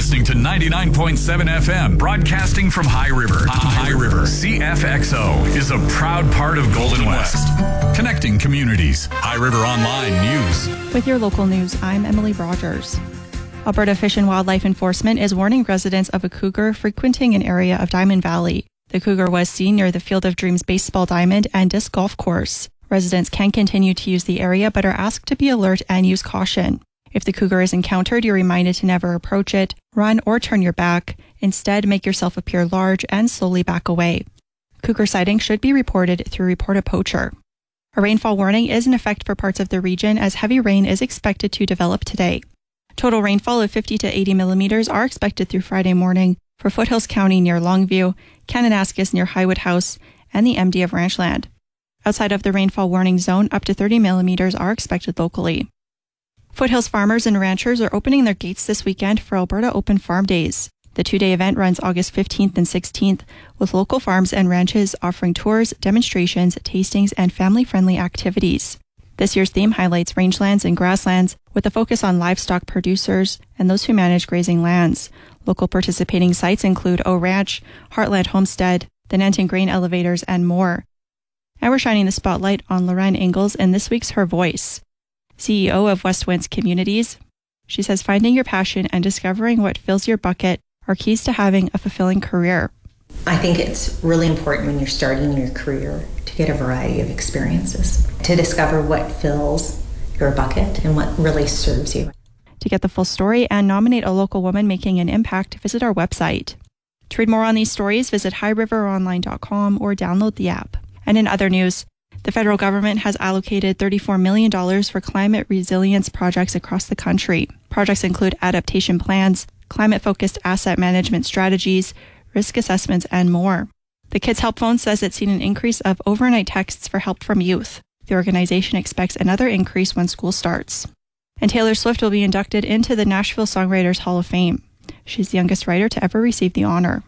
listening to 99.7 FM, broadcasting from High River. High River CFXO is a proud part of Golden West, connecting communities. High River Online News. With your local news, I'm Emily Rogers. Alberta Fish and Wildlife Enforcement is warning residents of a cougar frequenting an area of Diamond Valley. The cougar was seen near the Field of Dreams baseball diamond and disc golf course. Residents can continue to use the area but are asked to be alert and use caution. If the cougar is encountered, you're reminded to never approach it, run, or turn your back. Instead, make yourself appear large and slowly back away. Cougar sighting should be reported through Report a Poacher. A rainfall warning is in effect for parts of the region as heavy rain is expected to develop today. Total rainfall of 50 to 80 millimeters are expected through Friday morning for Foothills County near Longview, Kananaskis near Highwood House, and the MD of Ranchland. Outside of the rainfall warning zone, up to 30 millimeters are expected locally. Foothills farmers and ranchers are opening their gates this weekend for Alberta Open Farm Days. The two-day event runs August 15th and 16th, with local farms and ranches offering tours, demonstrations, tastings, and family-friendly activities. This year's theme highlights rangelands and grasslands, with a focus on livestock producers and those who manage grazing lands. Local participating sites include O Ranch, Heartland Homestead, the Nanton Grain Elevators, and more. And we're shining the spotlight on Lorraine Ingalls in this week's Her Voice. CEO of West Winds Communities. She says finding your passion and discovering what fills your bucket are keys to having a fulfilling career. I think it's really important when you're starting your career to get a variety of experiences, to discover what fills your bucket and what really serves you. To get the full story and nominate a local woman making an impact, visit our website. To read more on these stories, visit highriveronline.com or download the app. And in other news, the federal government has allocated $34 million for climate resilience projects across the country. Projects include adaptation plans, climate-focused asset management strategies, risk assessments, and more. The Kids Help Phone says it's seen an increase of overnight texts for help from youth. The organization expects another increase when school starts. And Taylor Swift will be inducted into the Nashville Songwriters Hall of Fame. She's the youngest writer to ever receive the honor.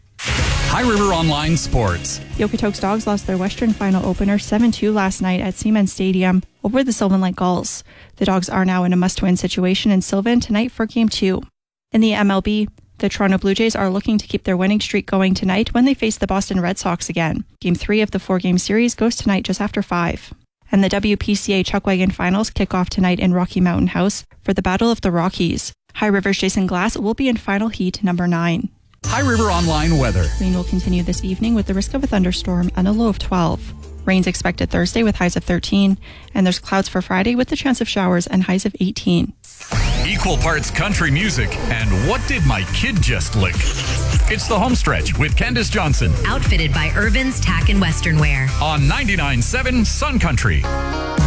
High River Online Sports. The Okotoks Dogs lost their Western Final opener 7-2 last night at Seaman Stadium over the Sylvan Lake Gulls. The Dogs are now in a must-win situation in Sylvan tonight for Game 2. In the MLB, the Toronto Blue Jays are looking to keep their winning streak going tonight when they face the Boston Red Sox again. Game 3 of the 4-game series goes tonight just after 5. And the WPCA Chuckwagon Finals kick off tonight in Rocky Mountain House for the Battle of the Rockies. High River's Jason Glass will be in final heat number 9. High River Online weather. Rain will continue this evening with the risk of a thunderstorm and a low of 12. Rain's expected Thursday with highs of 13, and there's clouds for Friday with the chance of showers and highs of 18. Equal parts country music and what did my kid just lick? It's the home stretch with Candace Johnson. Outfitted by Irvin's Tack and Western Wear. On 99.7 Sun Country.